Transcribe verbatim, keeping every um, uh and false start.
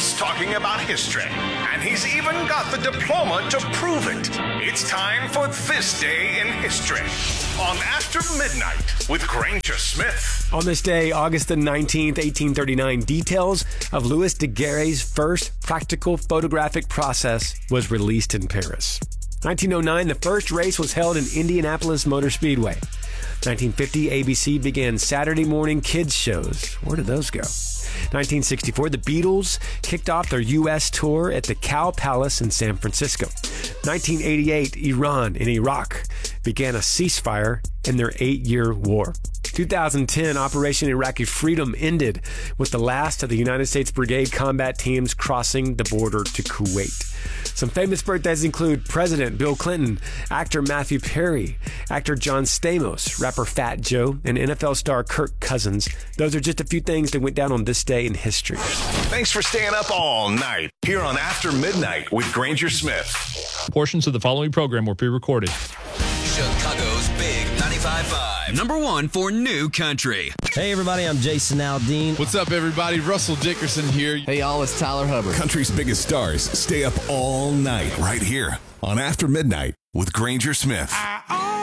loves talking about history, and he's even got the diploma to prove it. It's time for This Day in History on After Midnight with Granger Smith. On this day, August the nineteenth, eighteen thirty-nine, details of Louis Daguerre's first practical photographic process was released in Paris. nineteen oh nine, the first race was held in Indianapolis Motor Speedway. nineteen fifty, A B C began Saturday morning kids shows. Where did those go? nineteen sixty-four, the Beatles kicked off their U S tour at the Cow Palace in San Francisco. nineteen eighty-eight, Iran and Iraq began a ceasefire in their eight-year war. two thousand ten, Operation Iraqi Freedom ended with the last of the United States Brigade combat teams crossing the border to Kuwait. Some famous birthdays include President Bill Clinton, actor Matthew Perry, actor John Stamos, rapper Fat Joe, and N F L star Kirk Cousins. Those are just a few things that went down on this day in history. Thanks for staying up all night here on After Midnight with Granger Smith. Portions of the following program were pre-recorded. Chicago's Big ninety-five point five. Number one for new country. Hey, everybody, I'm Jason Aldean. What's up, everybody? Russell Dickerson here. Hey, y'all, it's Tyler Hubbard. Country's biggest stars stay up all night right here on After Midnight with Granger Smith.